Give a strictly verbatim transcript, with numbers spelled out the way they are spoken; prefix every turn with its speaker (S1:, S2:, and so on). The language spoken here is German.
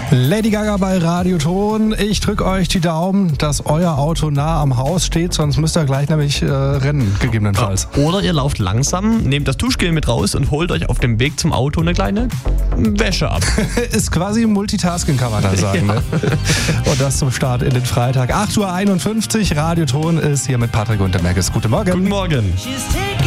S1: Lady Gaga bei Radioton. Ich drücke euch die Daumen, dass euer Auto nah am Haus steht, sonst müsst ihr gleich nämlich äh, rennen, gegebenenfalls.
S2: Oder ihr lauft langsam, nehmt das Duschgel mit raus und holt euch auf dem Weg zum Auto eine kleine Wäsche ab.
S1: Ist quasi Multitasking, kann man da sagen. Ja. Ne? Und das zum Start in den Freitag. acht Uhr einundfünfzig, Radioton ist hier mit Patrick und der Merkes. Guten Morgen.
S2: Guten Morgen.